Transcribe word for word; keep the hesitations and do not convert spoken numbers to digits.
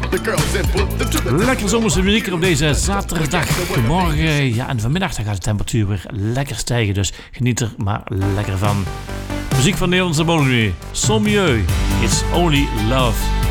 Lekker zomerse muziek op deze zaterdagmorgen. Ja, en vanmiddag gaat de temperatuur weer lekker stijgen. Dus geniet er maar lekker van. Muziek van Nederlandse bodem. Son mieux. It's only love.